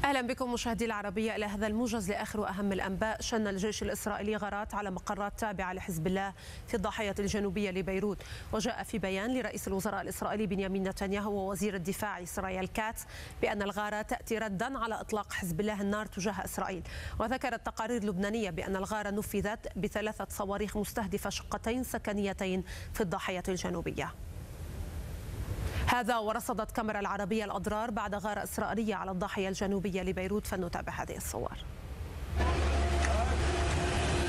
أهلا بكم مشاهدي العربية إلى هذا الموجز لآخر وأهم الأنباء. شن الجيش الإسرائيلي غارات على مقرات تابعة لحزب الله في الضاحية الجنوبية لبيروت. وجاء في بيان لرئيس الوزراء الإسرائيلي بنيامين نتنياهو ووزير الدفاع إسرائيل كاتس بأن الغارة تأتي ردا على إطلاق حزب الله النار تجاه إسرائيل. وذكرت تقارير لبنانية بأن الغارة نفذت ب3 صواريخ مستهدفة شقتين سكنيتين في الضاحية الجنوبية. هذا ورصدت كاميرا العربية الأضرار بعد غارة إسرائيلية على الضاحية الجنوبية لبيروت، فلنتابع هذه الصور.